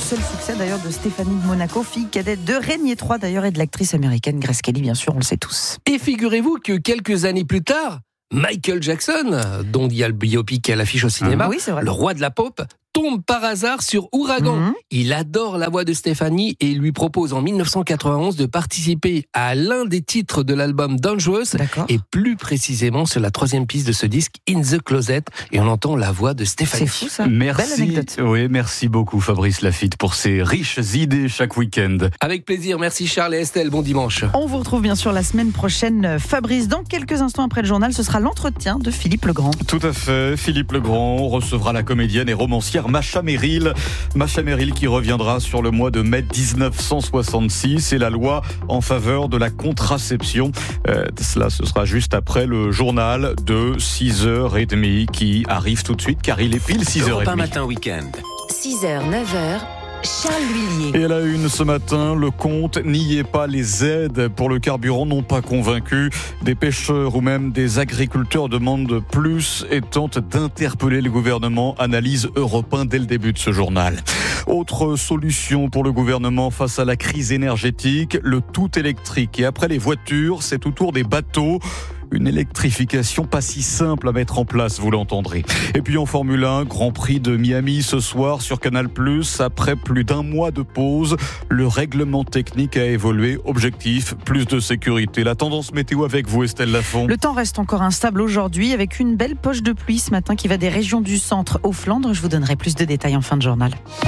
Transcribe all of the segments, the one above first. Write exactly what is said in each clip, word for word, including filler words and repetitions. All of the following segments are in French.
seul succès d'ailleurs de Stéphanie de Monaco, fille cadette de Régnier trois d'ailleurs et de l'actrice américaine Grace Kelly, bien sûr, on le sait tous. Et figurez-vous que quelques années plus tard, Michael Jackson, dont il y a le biopic à l'affiche au cinéma, ah, oui, c'est vrai. le roi de la pop, tombe par hasard sur Ouragan. Mmh. Il adore la voix de Stéphanie et lui propose en dix-neuf cent quatre-vingt-onze de participer à l'un des titres de l'album Dangerous. D'accord. Et plus précisément sur la troisième piste de ce disque, In the Closet, et on entend la voix de Stéphanie. C'est fou ça. Merci. Belle anecdote. Oui, merci beaucoup Fabrice Lafitte pour ces riches idées chaque week-end. Avec plaisir, merci Charles et Estelle, bon dimanche. On vous retrouve bien sûr la semaine prochaine, Fabrice. Dans quelques instants après le journal, ce sera l'entretien de Philippe Legrand. Tout à fait, Philippe Legrand recevra la comédienne et romancière Macha Merrill. Macha Merrill qui reviendra sur le mois de mai dix-neuf cent soixante-six et la loi en faveur de la contraception. Euh, cela, ce sera juste après le journal de six heures trente qui arrive tout de suite car il est pile six heures trente. Europe un matin week-end. six heures, neuf heures. Charles Lhuillier. Et à la une ce matin, le compte n'y est pas. Les aides pour le carburant n'ont pas convaincu. Des pêcheurs ou même des agriculteurs demandent plus et tentent d'interpeller le gouvernement. Analyse Europe un dès le début de ce journal. Autre solution pour le gouvernement face à la crise énergétique, le tout électrique. Et après les voitures, c'est au tour des bateaux. Une électrification pas si simple à mettre en place, vous l'entendrez. Et puis en Formule un, Grand Prix de Miami ce soir sur Canal plus. Après plus d'un mois de pause, le règlement technique a évolué. Objectif, plus de sécurité. La tendance météo avec vous, Estelle Lafont. Le temps reste encore instable aujourd'hui avec une belle poche de pluie ce matin qui va des régions du centre aux Flandres. Je vous donnerai plus de détails en fin de journal.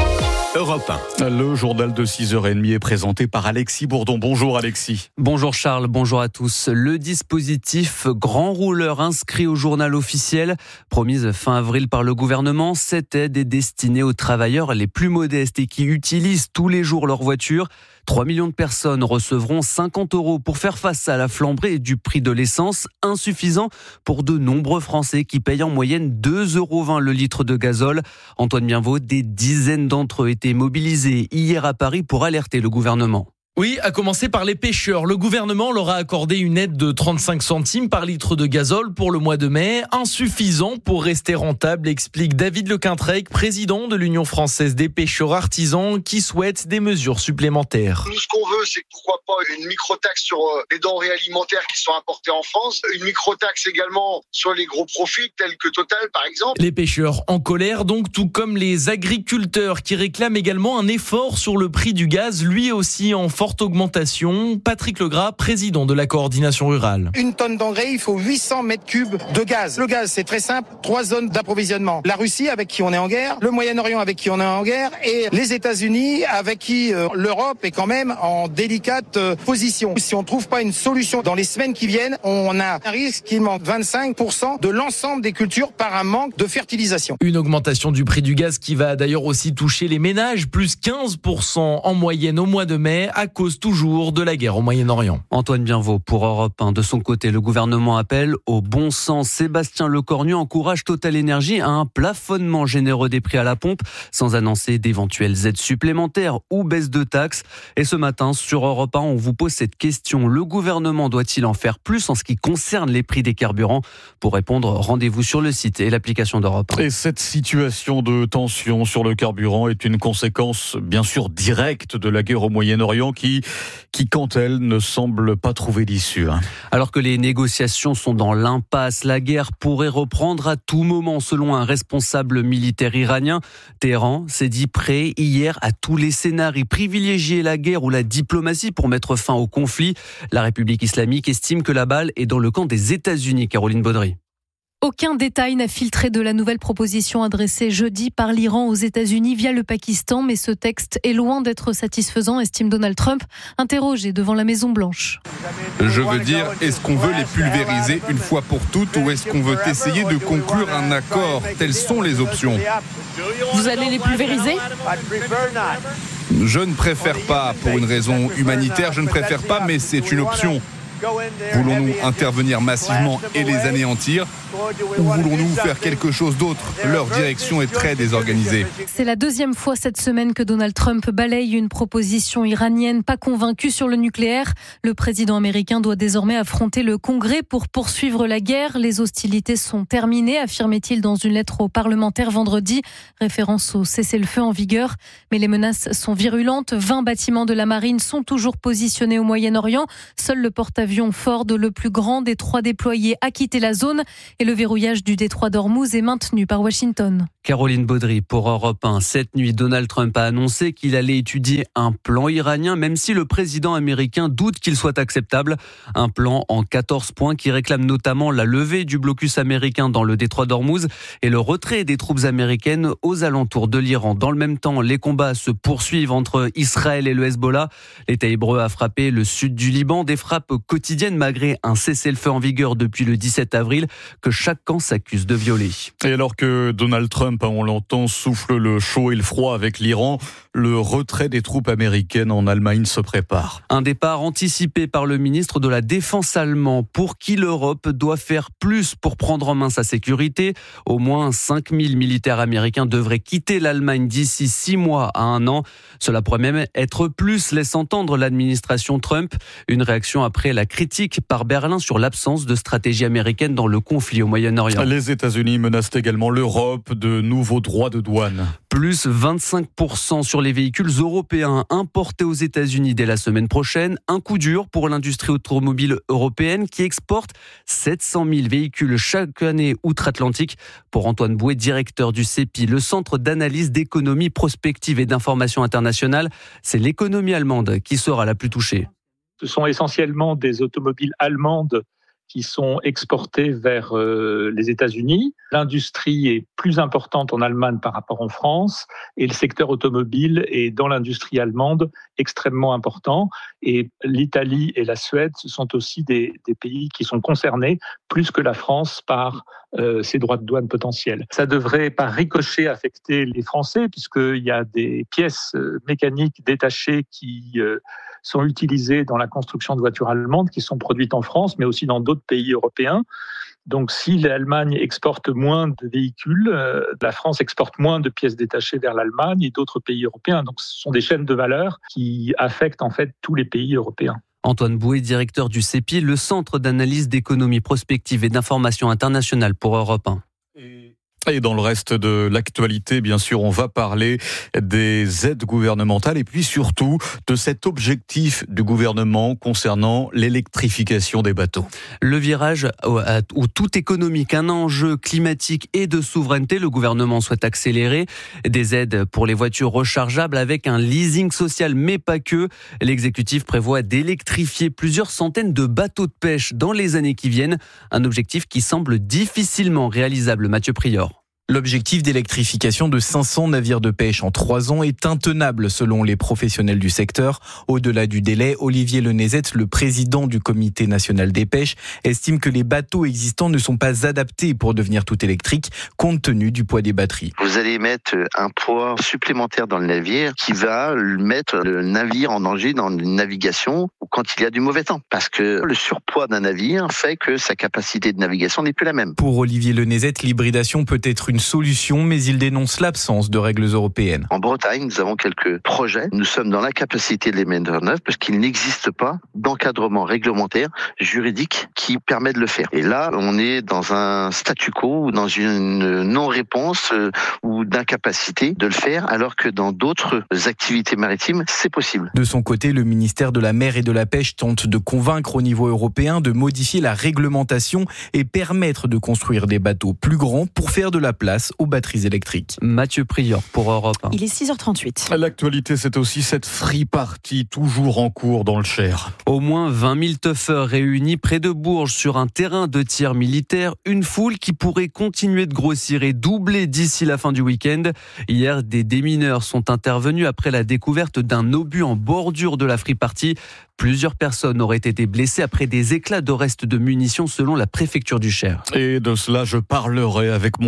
Europe un. Le journal de six heures trente est présenté par Alexis Bourdon. Bonjour Alexis. Bonjour Charles, bonjour à tous. Le dispositif Grand Rouleur inscrit au journal officiel, promise fin avril par le gouvernement, cette aide est destinée aux travailleurs les plus modestes et qui utilisent tous les jours leur voiture. trois millions de personnes recevront cinquante euros pour faire face à la flambée du prix de l'essence, insuffisant pour de nombreux Français qui payent en moyenne deux euros vingt le litre de gazole. Antoine Bienvaux, des dizaines d'entre eux étaient mobilisés hier à Paris pour alerter le gouvernement. Oui, à commencer par les pêcheurs. Le gouvernement leur a accordé une aide de trente-cinq centimes par litre de gazole pour le mois de mai. Insuffisant pour rester rentable, explique David Lequintrec, président de l'Union française des pêcheurs artisans, qui souhaite des mesures supplémentaires. Nous, ce qu'on veut, c'est pourquoi pas une microtaxe sur les denrées alimentaires qui sont importées en France, une microtaxe également sur les gros profits tels que Total par exemple. Les pêcheurs en colère donc, tout comme les agriculteurs qui réclament également un effort sur le prix du gaz, lui aussi en forte augmentation. Patrick Legras, président de la coordination rurale. Une tonne d'engrais, il faut huit cents mètres cubes de gaz. Le gaz, c'est très simple, trois zones d'approvisionnement. La Russie, avec qui on est en guerre, le Moyen-Orient, avec qui on est en guerre, et les États-Unis, avec qui euh, l'Europe est quand même en délicate euh, position. Si on ne trouve pas une solution dans les semaines qui viennent, on a un risque qu'il manque vingt-cinq pour cent de l'ensemble des cultures par un manque de fertilisation. Une augmentation du prix du gaz qui va d'ailleurs aussi toucher les ménages, plus quinze pour cent en moyenne au mois de mai, à cause toujours de la guerre au Moyen-Orient. Antoine Bienvaux pour Europe un. De son côté, le gouvernement appelle au bon sens. Sébastien Lecornu encourage Total Énergie à un plafonnement généreux des prix à la pompe, sans annoncer d'éventuelles aides supplémentaires ou baisse de taxes. Et ce matin, sur Europe un, on vous pose cette question. Le gouvernement doit-il en faire plus en ce qui concerne les prix des carburants? Pour répondre, rendez-vous sur le site et l'application d'Europe un. Et cette situation de tension sur le carburant est une conséquence bien sûr directe de la guerre au Moyen-Orient qui Qui, qui, quant elle, ne semble pas trouver d'issue. Hein. Alors que les négociations sont dans l'impasse, la guerre pourrait reprendre à tout moment, selon un responsable militaire iranien. Téhéran s'est dit prêt hier à tous les scénarios, privilégier la guerre ou la diplomatie pour mettre fin au conflit. La République islamique estime que la balle est dans le camp des États-Unis. Caroline Baudry. Aucun détail n'a filtré de la nouvelle proposition adressée jeudi par l'Iran aux États-Unis via le Pakistan, mais ce texte est loin d'être satisfaisant, estime Donald Trump, interrogé devant la Maison-Blanche. Je veux dire, est-ce qu'on veut les pulvériser une fois pour toutes ou est-ce qu'on veut essayer de conclure un accord? Telles sont les options. Vous allez les pulvériser ? Je ne préfère pas, pour une raison humanitaire, je ne préfère pas, mais c'est une option. Voulons-nous intervenir massivement et les anéantir ou voulons-nous faire quelque chose d'autre ? Leur direction est très désorganisée. C'est la deuxième fois cette semaine que Donald Trump balaye une proposition iranienne pas convaincue sur le nucléaire. Le président américain doit désormais affronter le Congrès pour poursuivre la guerre. Les hostilités sont terminées, affirmait-il dans une lettre aux parlementaires vendredi, référence au cessez-le-feu en vigueur. Mais les menaces sont virulentes. vingt bâtiments de la marine sont toujours positionnés au Moyen-Orient. Seul le porte-avions Ford, le plus grand des trois déployés, a quitté la zone et le verrouillage du détroit d'Ormuz est maintenu par Washington. Caroline Baudry pour Europe un. Cette nuit, Donald Trump a annoncé qu'il allait étudier un plan iranien, même si le président américain doute qu'il soit acceptable. Un plan en quatorze points qui réclame notamment la levée du blocus américain dans le détroit d'Ormuz et le retrait des troupes américaines aux alentours de l'Iran. Dans le même temps, les combats se poursuivent entre Israël et le Hezbollah. L'État hébreu a frappé le sud du Liban, des frappes quotidiennes malgré un cessez-le-feu en vigueur depuis le dix-sept avril que chaque camp s'accuse de violer. Et alors que Donald Trump, on l'entend, souffle le chaud et le froid avec l'Iran, le retrait des troupes américaines en Allemagne se prépare. Un départ anticipé par le ministre de la Défense allemand pour qui l'Europe doit faire plus pour prendre en main sa sécurité. Au moins cinq mille militaires américains devraient quitter l'Allemagne d'ici six mois à un an. Cela pourrait même être plus, laisse entendre l'administration Trump. Une réaction après la critique par Berlin sur l'absence de stratégie américaine dans le conflit au Moyen-Orient. Les États-Unis menacent également l'Europe de nouveaux droits de douane. Plus vingt-cinq pour cent sur les véhicules européens importés aux États-Unis dès la semaine prochaine. Un coup dur pour l'industrie automobile européenne qui exporte sept cent mille véhicules chaque année outre-Atlantique. Pour Antoine Bouet, directeur du C E P I, le Centre d'analyse d'économie prospective et d'information internationale, c'est l'économie allemande qui sera la plus touchée. Ce sont essentiellement des automobiles allemandes qui sont exportés vers euh, les États-Unis. L'industrie est plus importante en Allemagne par rapport en France et le secteur automobile est dans l'industrie allemande extrêmement important. Et l'Italie et la Suède, ce sont aussi des, des pays qui sont concernés plus que la France par euh, ces droits de douane potentiels. Ça devrait par ricochet affecter les Français puisqu'il y a des pièces euh, mécaniques détachées qui euh, sont utilisées dans la construction de voitures allemandes qui sont produites en France mais aussi dans d'autres pays européens. Donc si l'Allemagne exporte moins de véhicules, euh, la France exporte moins de pièces détachées vers l'Allemagne et d'autres pays européens. Donc ce sont des chaînes de valeur qui affectent en fait tous les pays européens. Antoine Bouet, directeur du C E P I, le Centre d'analyse d'économie prospective et d'information internationale pour Europe un. Et dans le reste de l'actualité, bien sûr, on va parler des aides gouvernementales et puis surtout de cet objectif du gouvernement concernant l'électrification des bateaux. Le virage où tout économique, un enjeu climatique et de souveraineté, le gouvernement souhaite accélérer des aides pour les voitures rechargeables avec un leasing social, mais pas que. L'exécutif prévoit d'électrifier plusieurs centaines de bateaux de pêche dans les années qui viennent, un objectif qui semble difficilement réalisable. Mathieu Prior. L'objectif d'électrification de cinq cents navires de pêche en trois ans est intenable selon les professionnels du secteur. Au-delà du délai, Olivier Lenezet, le président du Comité national des pêches, estime que les bateaux existants ne sont pas adaptés pour devenir tout électriques compte tenu du poids des batteries. Vous allez mettre un poids supplémentaire dans le navire qui va mettre le navire en danger dans une navigation quand il y a du mauvais temps. Parce que le surpoids d'un navire fait que sa capacité de navigation n'est plus la même. Pour Olivier Lenezet, l'hybridation peut être une une solution, mais il dénonce l'absence de règles européennes. En Bretagne, nous avons quelques projets. Nous sommes dans l'incapacité de les mettre en œuvre parce qu'il n'existe pas d'encadrement réglementaire, juridique qui permet de le faire. Et là, on est dans un statu quo ou dans une non-réponse ou d'incapacité de le faire, alors que dans d'autres activités maritimes, c'est possible. De son côté, le ministère de la Mer et de la Pêche tente de convaincre au niveau européen de modifier la réglementation et permettre de construire des bateaux plus grands pour faire de la place aux batteries électriques. Mathieu Prior pour Europe un. Il est six heures trente-huit. L'actualité, c'est aussi cette free party toujours en cours dans le Cher. Au moins vingt mille teufeurs réunis près de Bourges sur un terrain de tir militaire. Une foule qui pourrait continuer de grossir et doubler d'ici la fin du week-end. Hier, des démineurs sont intervenus après la découverte d'un obus en bordure de la free party. Plusieurs personnes auraient été blessées après des éclats de restes de munitions selon la préfecture du Cher. Et de cela, je parlerai avec mon premier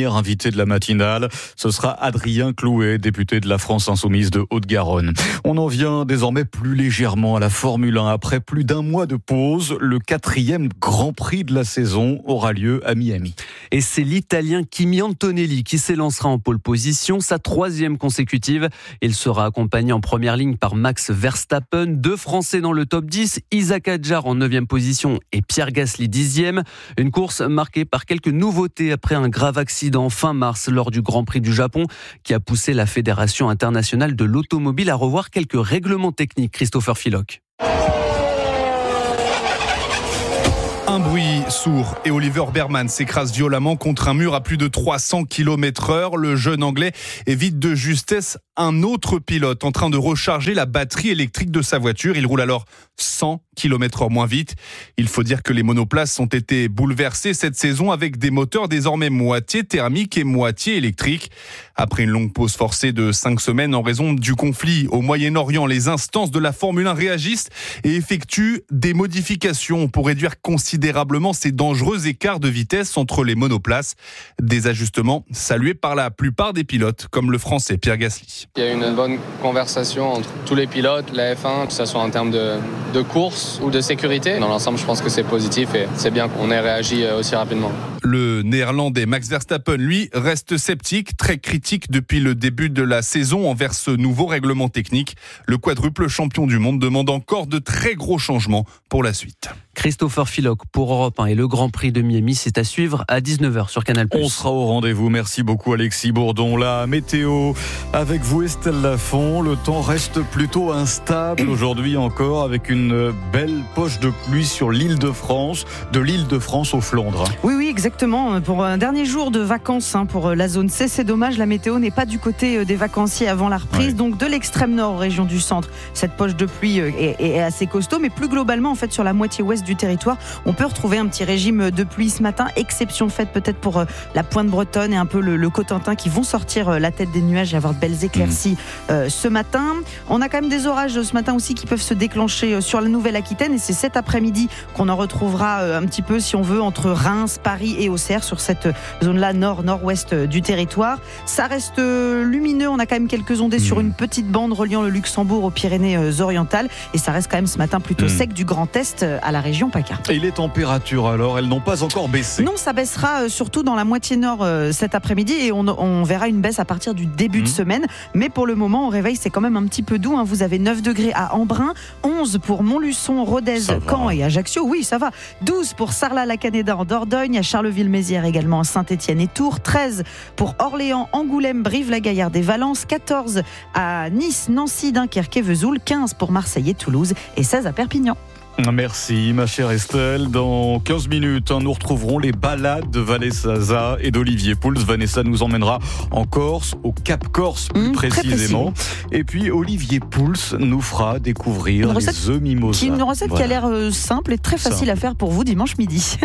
dernier invité de la matinale. Ce sera Adrien Clouet, député de la France Insoumise de Haute-Garonne. On en vient désormais plus légèrement à la Formule un. Après plus d'un mois de pause, le quatrième Grand Prix de la saison aura lieu à Miami. Et c'est l'Italien Kimi Antonelli qui s'élancera en pole position, sa troisième consécutive. Il sera accompagné en première ligne par Max Verstappen, deux Français dans le top dix, Isaac Hadjar en neuvième position et Pierre Gasly dixième. Une course marquée par quelques nouveautés après un grave accident fin mars lors du Grand Prix du Japon qui a poussé la Fédération internationale de l'automobile à revoir quelques règlements techniques. Christopher Philoc. Un bruit sourd et Oliver Behrmann s'écrase violemment contre un mur à plus de trois cents kilomètres heure. Le jeune Anglais évite de justesse un autre pilote en train de recharger la batterie électrique de sa voiture. Il roule alors cent kilomètres heure moins vite. Il faut dire que les monoplaces ont été bouleversés cette saison avec des moteurs désormais moitié thermiques et moitié électriques. Après une longue pause forcée de cinq semaines en raison du conflit au Moyen-Orient, les instances de la Formule un réagissent et effectuent des modifications pour réduire considérablement ces dangereux écarts de vitesse entre les monoplaces. Des ajustements salués par la plupart des pilotes, comme le Français Pierre Gasly. Il y a une bonne conversation entre tous les pilotes, la F un, que ce soit en termes de, de course ou de sécurité. Dans l'ensemble, je pense que c'est positif et c'est bien qu'on ait réagi aussi rapidement. Le Néerlandais Max Verstappen, lui, reste sceptique, très critique depuis le début de la saison envers ce nouveau règlement technique. Le quadruple champion du monde demande encore de très gros changements pour la suite. Christopher Philoc pour Europe un et le Grand Prix de Miami, c'est à suivre à dix-neuf heures sur Canal plus. On sera au rendez-vous. Merci beaucoup Alexis Bourdon. La météo avec vous Estelle Lafont. Le temps reste plutôt instable aujourd'hui encore avec une belle poche de pluie sur l'île de France, de l'île de France aux Flandres. Oui, oui, exactement. Pour un dernier jour de vacances hein, pour la zone C, c'est dommage. La météo n'est pas du côté des vacanciers avant la reprise. Ouais. Donc de l'extrême nord, région du centre, cette poche de pluie est, est assez costaud. Mais plus globalement, en fait, sur la moitié ouest du territoire, on peut retrouver un petit régime de pluie ce matin, exception faite peut-être pour la pointe bretonne et un peu le, le Cotentin qui vont sortir la tête des nuages et avoir de belles éclaircies mmh. euh, ce matin. On a quand même des orages ce matin aussi qui peuvent se déclencher sur la Nouvelle-Aquitaine et c'est cet après-midi qu'on en retrouvera un petit peu si on veut entre Reims, Paris et Auxerre sur cette zone-là nord-nord-ouest du territoire. Ça reste lumineux, on a quand même quelques ondées mmh. sur une petite bande reliant le Luxembourg aux Pyrénées-Orientales et ça reste quand même ce matin plutôt mmh. sec du Grand Est à la région PACA. Et les températures alors, elles n'ont pas encore baissé? Non, ça baissera surtout dans la moitié nord euh, cet après-midi et on, on verra une baisse à partir du début mmh. de semaine. Mais pour le moment, au réveil, c'est quand même un petit peu doux. Hein. Vous avez neuf degrés à Embrun, onze pour Montluçon, Rodez, Caen et Ajaccio. Oui, ça va. douze pour Sarlat-la-Canéda en Dordogne, à Charleville-Mézières également, Saint-Étienne et Tours. treize pour Orléans, Angoulême, Brive-la-Gaillarde et Valence. quatorze à Nice, Nancy, Dunkerque et Vesoul. quinze pour Marseille et Toulouse et seize à Perpignan. Merci ma chère Estelle. Dans quinze minutes, nous retrouverons les balades de Vanessa Zaza et d'Olivier Pouls. Vanessa nous emmènera en Corse, au Cap Corse plus mmh, précisément. Et puis Olivier Pouls nous fera découvrir les œufs mimosa. Qui, une recette voilà. qui a l'air euh, simple et très facile simple. à faire pour vous dimanche midi.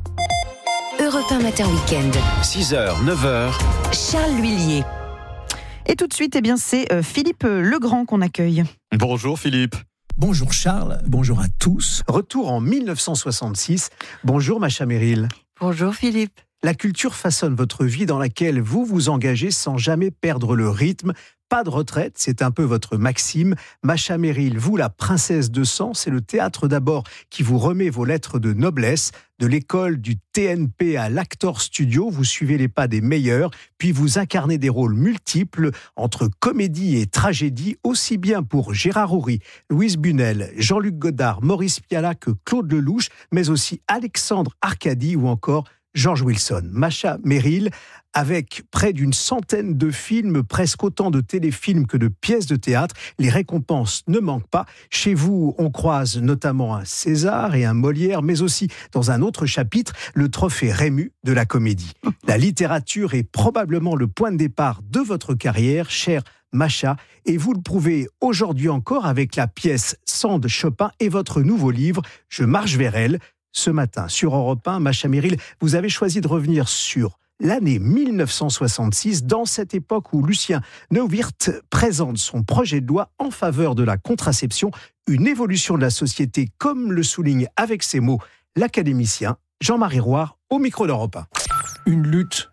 Europe un Matin Week-end. six heures, neuf heures. Charles L'Huillier. Et tout de suite, eh bien, c'est euh, Philippe Legrand qu'on accueille. Bonjour Philippe. Bonjour Charles, bonjour à tous. Retour en mille neuf cent soixante-six. Bonjour Macha Merrill. Bonjour Philippe. La culture façonne votre vie dans laquelle vous vous engagez sans jamais perdre le rythme. Pas de retraite, c'est un peu votre maxime. Macha Merrill, vous la princesse de sang, c'est le théâtre d'abord qui vous remet vos lettres de noblesse. De l'école du T N P à l'Actor Studio, vous suivez les pas des meilleurs, puis vous incarnez des rôles multiples entre comédie et tragédie, aussi bien pour Gérard Houry, Louise Bunel, Jean-Luc Godard, Maurice Pialat que Claude Lelouch, mais aussi Alexandre Arcadi ou encore George Wilson. Macha Merrill, avec près d'une centaine de films, presque autant de téléfilms que de pièces de théâtre, les récompenses ne manquent pas. Chez vous, on croise notamment un César et un Molière, mais aussi, dans un autre chapitre, le trophée Rému de la comédie. La littérature est probablement le point de départ de votre carrière, chère Macha, et vous le prouvez aujourd'hui encore avec la pièce Sand Chopin et votre nouveau livre « Je marche vers elle ». Ce matin, sur Europe un, Macha Merrill, vous avez choisi de revenir sur l'année mille neuf cent soixante-six, dans cette époque où Lucien Neuwirth présente son projet de loi en faveur de la contraception, une évolution de la société, comme le souligne avec ses mots l'académicien Jean-Marie Roire au micro d'Europe un. Une lutte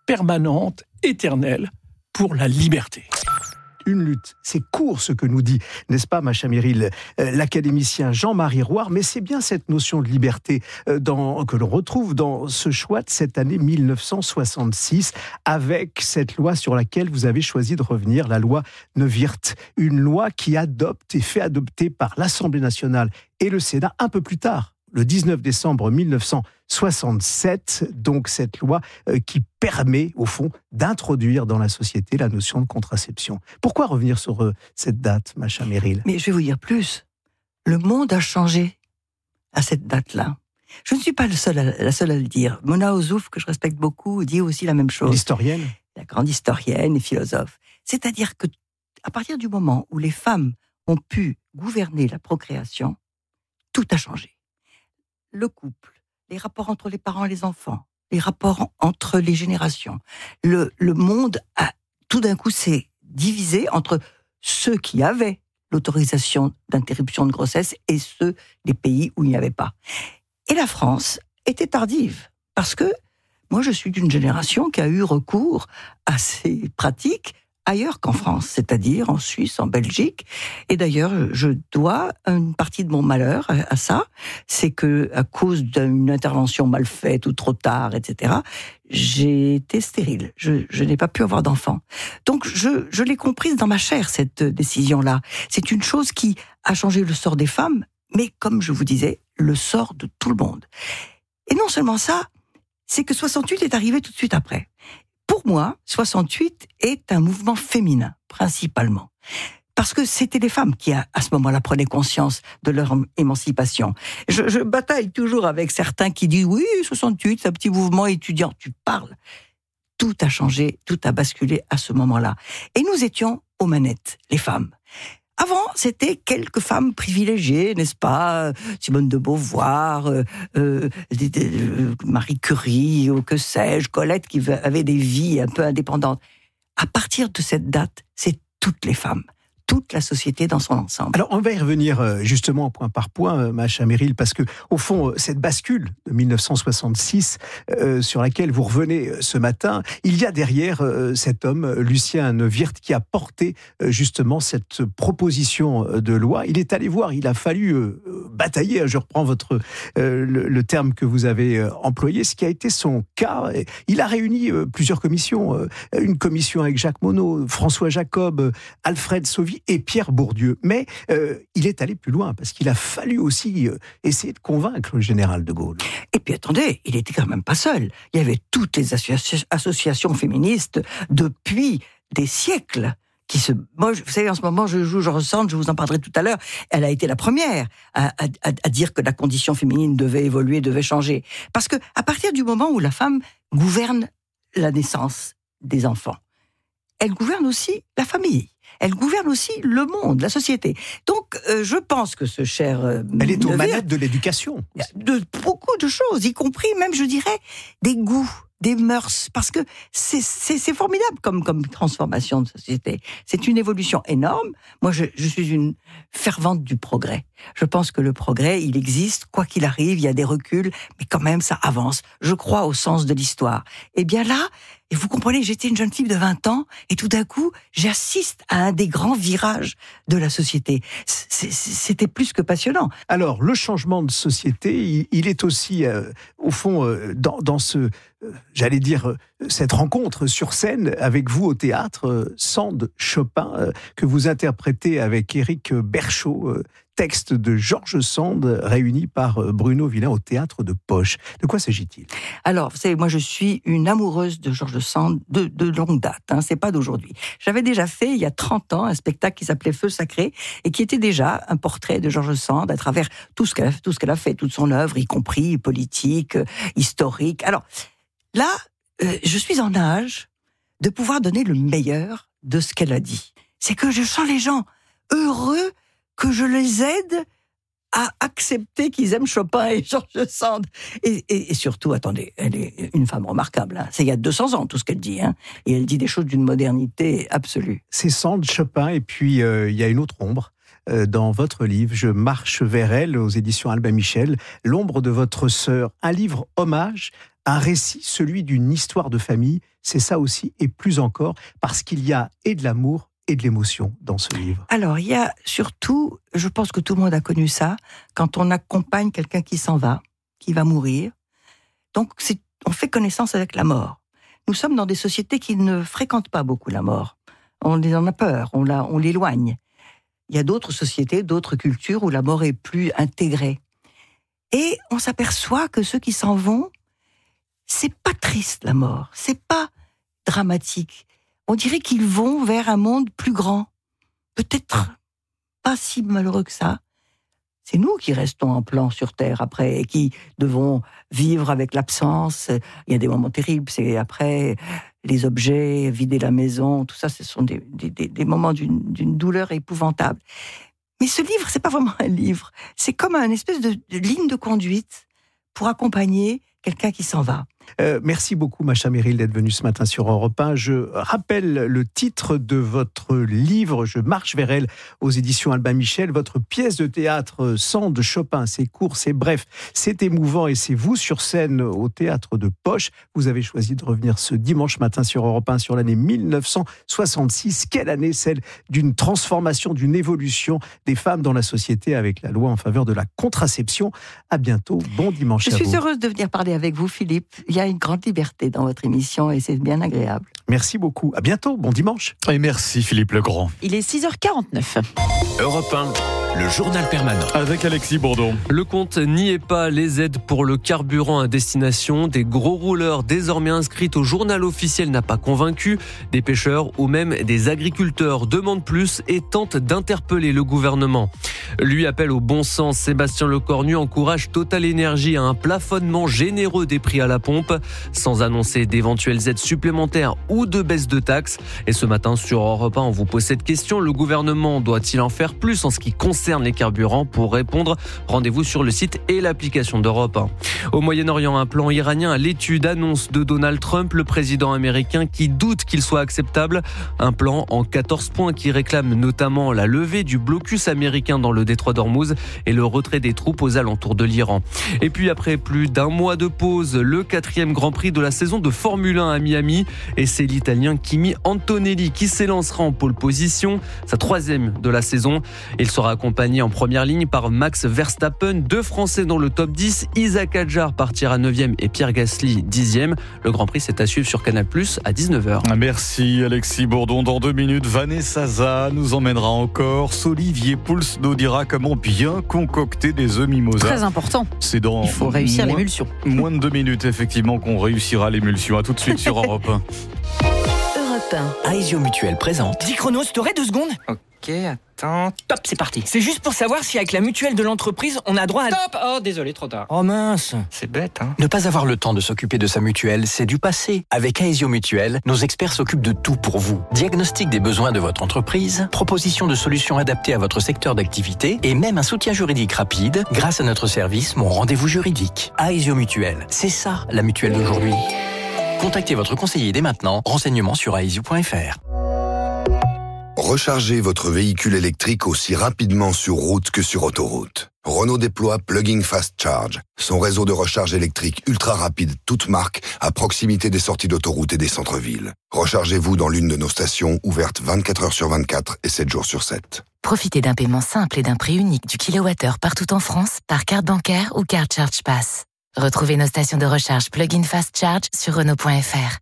permanente, éternelle, pour la liberté. Une lutte. C'est court ce que nous dit, n'est-ce pas, Macha Merrill, euh, l'académicien Jean-Marie Roire, mais c'est bien cette notion de liberté euh, dans, que l'on retrouve dans ce choix de cette année mille neuf cent soixante-six, avec cette loi sur laquelle vous avez choisi de revenir, la loi Neuwirth, une loi qui adopte et fait adopter par l'Assemblée nationale et le Sénat un peu plus tard, le dix-neuf décembre mille neuf cent soixante-sept, donc cette loi euh, qui permet, au fond, d'introduire dans la société la notion de contraception. Pourquoi revenir sur euh, cette date, Macha Merrill ? Mais je vais vous dire plus. Le monde a changé à cette date-là. Je ne suis pas le seul à, la seule à le dire. Mona Ozouf, que je respecte beaucoup, dit aussi la même chose. L'historienne ? La grande historienne et philosophe. C'est-à-dire que, à partir du moment où les femmes ont pu gouverner la procréation, tout a changé. Le couple, les rapports entre les parents et les enfants, les rapports entre les générations. Le, le monde, a, tout d'un coup, s'est divisé entre ceux qui avaient l'autorisation d'interruption de grossesse et ceux des pays où il n'y avait pas. Et la France était tardive, parce que moi, je suis d'une génération qui a eu recours à ces pratiques ailleurs qu'en France, c'est-à-dire en Suisse, en Belgique. Et d'ailleurs, je dois une partie de mon malheur à ça, c'est que à cause d'une intervention mal faite ou trop tard, et cetera, j'ai été stérile. Je, je n'ai pas pu avoir d'enfant. Donc, je, je l'ai comprise dans ma chair, cette décision-là. C'est une chose qui a changé le sort des femmes, mais comme je vous disais, le sort de tout le monde. Et non seulement ça, c'est que soixante-huit est arrivé tout de suite après. Pour moi, soixante-huit est un mouvement féminin, principalement. Parce que c'était les femmes qui, à, à ce moment-là, prenaient conscience de leur émancipation. Je, je bataille toujours avec certains qui disent « Oui, soixante-huit, c'est un petit mouvement étudiant. » Tu parles. Tout a changé, tout a basculé à ce moment-là. Et nous étions aux manettes, les femmes. Avant, c'était quelques femmes privilégiées, n'est-ce pas ? Simone de Beauvoir, euh, euh, euh, Marie Curie, ou que sais-je, Colette, qui avaient des vies un peu indépendantes. À partir de cette date, c'est toutes les femmes. Toute la société dans son ensemble. Alors, on va y revenir justement point par point, Macha Merrill, parce que, au fond, cette bascule de mille neuf cent soixante-six, euh, sur laquelle vous revenez ce matin, il y a derrière euh, cet homme, Lucien Neuwirth, qui a porté euh, justement cette proposition de loi. Il est allé voir, il a fallu euh, batailler, je reprends votre, euh, le, le terme que vous avez euh, employé, ce qui a été son cas. Il a réuni euh, plusieurs commissions, euh, une commission avec Jacques Monod, François Jacob, euh, Alfred Sauvy, et Pierre Bourdieu. Mais euh, il est allé plus loin, parce qu'il a fallu aussi euh, essayer de convaincre le général de Gaulle. Et puis attendez, il n'était quand même pas seul. Il y avait toutes les associa- associations féministes depuis des siècles. Qui se... Moi, vous savez, en ce moment, je joue, je ressens, je vous en parlerai tout à l'heure, elle a été la première à, à, à dire que la condition féminine devait évoluer, devait changer. Parce que à partir du moment où la femme gouverne la naissance des enfants, elle gouverne aussi la famille. Elle gouverne aussi le monde, la société. Donc, euh, je pense que ce cher... Euh, Elle est aux Neuwirth, manettes de l'éducation. De beaucoup de choses, y compris même, je dirais, des goûts, des mœurs. Parce que c'est, c'est, c'est formidable comme, comme transformation de société. C'est une évolution énorme. Moi, je, je suis une fervente du progrès. Je pense que le progrès, il existe, quoi qu'il arrive, il y a des reculs, mais quand même, ça avance. Je crois au sens de l'histoire. Et bien là, et vous comprenez, j'étais une jeune fille de vingt ans, et tout d'un coup, j'assiste à un des grands virages de la société. C'est, c'était plus que passionnant. Alors, le changement de société, il, il est aussi, euh, au fond, euh, dans, dans ce, euh, j'allais dire, euh, cette rencontre sur scène avec vous au théâtre, euh, Sand Chopin, euh, que vous interprétez avec Éric Berchot, euh, texte de Georges Sand, réuni par Bruno Villain au théâtre de Poche. De quoi s'agit-il ? Alors, vous savez, moi je suis une amoureuse de Georges Sand de, de longue date, hein, c'est pas d'aujourd'hui. J'avais déjà fait, il y a trente ans, un spectacle qui s'appelait Feu Sacré, et qui était déjà un portrait de Georges Sand à travers tout ce qu'elle a, tout ce qu'elle a fait, toute son œuvre, y compris politique, euh, historique. Alors, là, euh, je suis en âge de pouvoir donner le meilleur de ce qu'elle a dit. C'est que je sens les gens heureux que je les aide à accepter qu'ils aiment Chopin et Georges Sand. Et, et, et surtout, attendez, elle est une femme remarquable. Hein. C'est il y a deux cents ans, tout ce qu'elle dit. Hein. Et elle dit des choses d'une modernité absolue. C'est Sand, Chopin, et puis euh, il y a une autre ombre. Euh, dans votre livre, Je marche vers elle, aux éditions Albin Michel, L'ombre de votre sœur. Un livre hommage, un récit, celui d'une histoire de famille c'est ça aussi, et plus encore, parce qu'il y a et de l'amour et de l'émotion dans ce livre. Alors, il y a surtout, je pense que tout le monde a connu ça, quand on accompagne quelqu'un qui s'en va, qui va mourir. Donc, c'est, on fait connaissance avec la mort. Nous sommes dans des sociétés qui ne fréquentent pas beaucoup la mort. On en a peur, on, la, on l'éloigne. Il y a d'autres sociétés, d'autres cultures où la mort est plus intégrée. Et on s'aperçoit que ceux qui s'en vont, c'est pas triste la mort, c'est pas dramatique. On dirait qu'ils vont vers un monde plus grand. Peut-être pas si malheureux que ça. C'est nous qui restons en plan sur Terre après et qui devons vivre avec l'absence. Il y a des moments terribles, c'est après les objets, vider la maison, tout ça, ce sont des, des, des moments d'une, d'une douleur épouvantable. Mais ce livre, c'est pas vraiment un livre. C'est comme une espèce de, de ligne de conduite pour accompagner quelqu'un qui s'en va. Euh, merci beaucoup, Macha Merrill, d'être venue ce matin sur Europe un. Je rappelle le titre de votre livre, Je marche vers elle, aux éditions Albin Michel. Votre pièce de théâtre Sand de Chopin, c'est court, c'est bref, c'est émouvant et c'est vous sur scène au théâtre de Poche. Vous avez choisi de revenir ce dimanche matin sur Europe un sur l'année mille neuf cent soixante-six. Quelle année, celle d'une transformation, d'une évolution des femmes dans la société avec la loi en faveur de la contraception. À bientôt, bon dimanche Je à vous. suis heureuse de venir parler avec vous, Philippe. Il y a une grande liberté dans votre émission et c'est bien agréable. Merci beaucoup. À bientôt. Bon dimanche. Et merci Philippe Legrand. Il est six heures quarante-neuf. Europe un, le journal permanent. Avec Alexis Bourdon. Le compte n'y est pas. Les aides pour le carburant à destination des gros rouleurs désormais inscrites au journal officiel n'a pas convaincu. Des pêcheurs ou même des agriculteurs demandent plus et tentent d'interpeller le gouvernement. Lui appelle au bon sens. Sébastien Lecornu encourage Total Énergie à un plafonnement généreux des prix à la pompe, sans annoncer d'éventuelles aides supplémentaires ou de baisse de taxes. Et ce matin sur Europe un, on vous pose cette question. Le gouvernement doit-il en faire plus en ce qui concerne les carburants? Pour répondre, rendez-vous sur le site et l'application d'Europe un. Au Moyen-Orient, un plan iranien à l'étude, annonce de Donald Trump, le président américain qui doute qu'il soit acceptable. Un plan en quatorze points qui réclame notamment la levée du blocus américain dans le détroit d'Ormuz et le retrait des troupes aux alentours de l'Iran. Et puis après plus d'un mois de pause, le quatrième Grand Prix de la saison de Formule un à Miami. Et c'est l'Italien Kimi Antonelli qui s'élancera en pole position, sa troisième de la saison. Il sera accompagné en première ligne par Max Verstappen, deux Français dans le top dix. Isaac Hadjar partira neuvième et Pierre Gasly dixième. Le Grand Prix, c'est à suivre sur Canal plus, à dix-neuf heures. Merci Alexis Bourdon. Dans deux minutes, Vanessa Zah nous emmènera encore. Olivier Pouls nous dira comment bien concocter des œufs mimosa. Très important. C'est dans Il faut réussir moins, l'émulsion. Moins de deux minutes, effectivement, qu'on réussira l'émulsion. À tout de suite sur Europe un. Europe un. Aesio Mutuel présente. dix chronos, t'aurais deux secondes? Ok, attends. Top, c'est parti. C'est juste pour savoir si avec la mutuelle de l'entreprise, on a droit à... Stop! Oh, désolé, trop tard. Oh mince. C'est bête, hein. Ne pas avoir le temps de s'occuper de sa mutuelle, c'est du passé. Avec Aesio Mutuel, nos experts s'occupent de tout pour vous. Diagnostic des besoins de votre entreprise, proposition de solutions adaptées à votre secteur d'activité et même un soutien juridique rapide grâce à notre service Mon Rendez-vous Juridique. Aesio Mutuel, c'est ça la mutuelle d'aujourd'hui. Contactez votre conseiller dès maintenant. Renseignements sur aesio point f r. Rechargez votre véhicule électrique aussi rapidement sur route que sur autoroute. Renault déploie Plug-in Fast Charge, son réseau de recharge électrique ultra rapide toute marque à proximité des sorties d'autoroute et des centres-villes. Rechargez-vous dans l'une de nos stations ouvertes vingt-quatre heures sur vingt-quatre et sept jours sur sept. Profitez d'un paiement simple et d'un prix unique du kilowattheure partout en France par carte bancaire ou carte Charge Pass. Retrouvez nos stations de recharge Plug-in Fast Charge sur Renault point f r.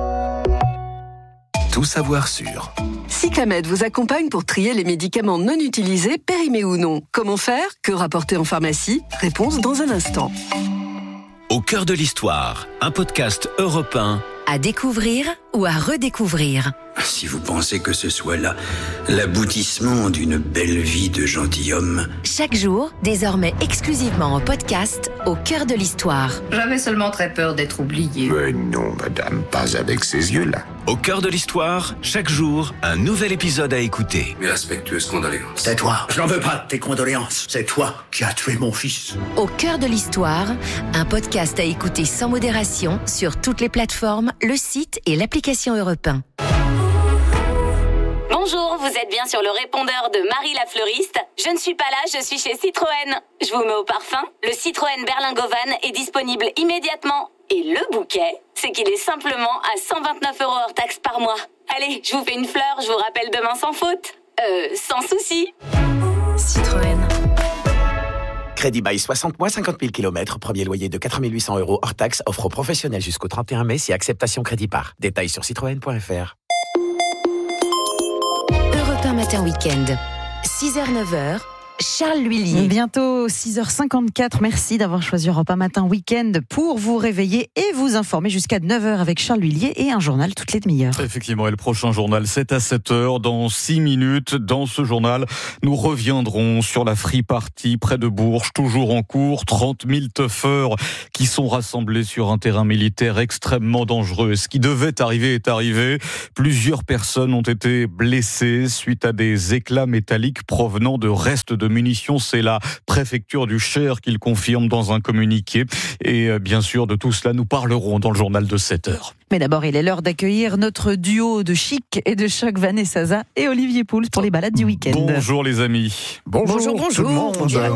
Tout savoir sur. Cyclamed vous accompagne pour trier les médicaments non utilisés, périmés ou non. Comment faire? Que rapporter en pharmacie? Réponse dans un instant. Au cœur de l'histoire, un podcast Europe un. À découvrir ou à redécouvrir. Si vous pensez que ce soit là l'aboutissement d'une belle vie de gentilhomme. Chaque jour, désormais exclusivement en podcast, au cœur de l'histoire. J'avais seulement très peur d'être oublié. Mais non, madame, pas avec ces yeux-là. Au cœur de l'histoire, chaque jour, un nouvel épisode à écouter. Mes respectueuses condoléances. C'est toi. Je n'en veux pas de tes condoléances. C'est toi qui as tué mon fils. Au cœur de l'histoire, un podcast à écouter sans modération sur toutes les plateformes, le site et l'application Europe un. Bonjour, vous êtes bien sur le répondeur de Marie la fleuriste. Je ne suis pas là, je suis chez Citroën. Je vous mets au parfum. Le Citroën Berlingovan est disponible immédiatement. Et le bouquet, c'est qu'il est simplement à cent vingt-neuf euros hors taxe par mois. Allez, je vous fais une fleur, je vous rappelle demain sans faute. Euh, sans souci. Citroën. Crédit bail soixante mois, cinquante mille kilomètres, premier loyer de quatre mille huit cents euros hors taxe, offre aux professionnels jusqu'au trente et un mai si acceptation crédit par. Détails sur citroën point f r. Europe un matin week-end, six heures neuf heures. Charles Lhuillier. Bientôt six heures cinquante-quatre. Merci d'avoir choisi Europe un matin week-end pour vous réveiller et vous informer jusqu'à neuf heures avec Charles Lhuillier et un journal toutes les demi-heures. Effectivement, et le prochain journal, c'est à sept heures. Dans six minutes, dans ce journal, nous reviendrons sur la Free Party près de Bourges, toujours en cours. trente mille teufeurs qui sont rassemblés sur un terrain militaire extrêmement dangereux. Ce qui devait arriver est arrivé. Plusieurs personnes ont été blessées suite à des éclats métalliques provenant de restes de munitions. C'est la préfecture du Cher qui le confirme dans un communiqué. Et bien sûr, de tout cela, nous parlerons dans le journal de sept heures. Mais d'abord, il est l'heure d'accueillir notre duo de chic et de choc, Vanessa Zaza et Olivier Pouls pour les balades du week-end. Bonjour les amis. Bonjour, bonjour. Tout le monde.